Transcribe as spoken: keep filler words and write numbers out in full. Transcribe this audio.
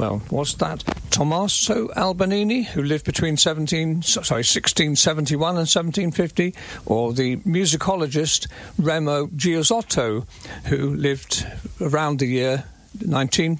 Well, was that Tommaso Albanini, who lived between seventeen, sorry, sixteen seventy-one and seventeen fifty, or the musicologist Remo Giosotto, who lived around the year nineteen